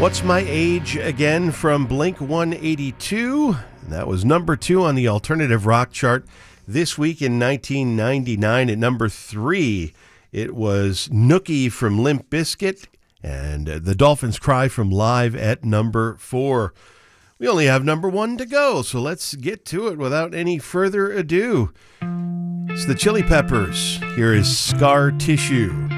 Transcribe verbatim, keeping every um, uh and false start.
What's My Age Again from Blink one eighty-two. That was number two on the alternative rock chart this week in nineteen ninety-nine. At number three, it was Nookie from Limp Bizkit, and The Dolphins Cry from Live at number four. We only have number one to go, so let's get to it without any further ado. It's the Chili Peppers. Here is Scar Tissue.